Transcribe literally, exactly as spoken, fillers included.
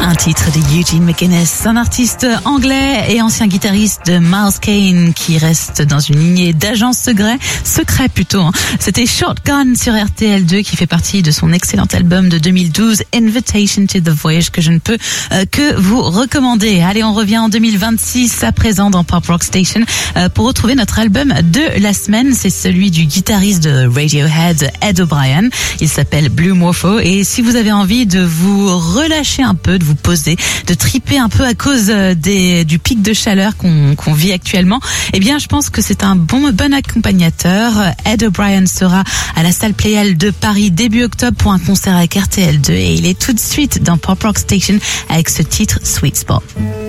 Un titre de Eugene McGuinness, un artiste anglais et ancien guitariste de Miles Kane qui reste dans une lignée d'agents secrets, secrets plutôt. Hein. C'était Shotgun sur R T L deux qui fait partie de son excellent album de deux mille douze, Invitation to the Voyage, que je ne peux euh, que vous recommander. Allez, on revient en deux mille vingt-six à présent dans Pop Rock Station euh, pour retrouver notre album de la semaine. C'est celui du guitariste de Radiohead, Ed O'Brien. Il s'appelle Blue Morpho et si vous avez envie de vous relâcher un peu, de vous poser, de triper un peu à cause des, du pic de chaleur qu'on, qu'on vit actuellement, eh bien, je pense que c'est un bon, bon accompagnateur. Ed O'Brien sera à la salle Playel de Paris début octobre pour un concert avec R T L deux et il est tout de suite dans Pop Rock Station avec ce titre Sweet Spot.